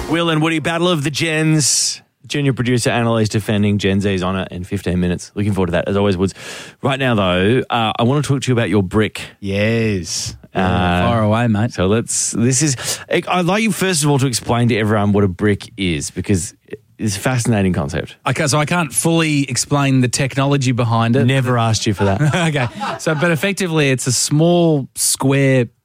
Will and Woody, Battle of the Gens. Junior producer Annalise defending Gen Z's honour in 15 minutes. Looking forward to that, as always, Woods. Right now, though, I want to talk to you about your brick. Yes. Far away, mate. So I'd like you, first of all, to explain to everyone what a brick is, because it's a fascinating concept. Okay, so I can't fully explain the technology behind it. Never asked you for that. Okay. But effectively, it's a small square